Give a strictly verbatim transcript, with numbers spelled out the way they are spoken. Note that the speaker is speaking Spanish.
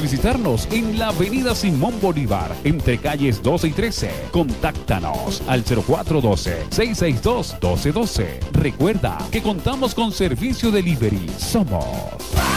visitarnos en la avenida Simón Bolívar, entre calles doce y trece. Contáctanos al cero cuatro uno dos, seis seis dos, uno dos uno dos. Recuerda que contamos con servicio delivery. Somos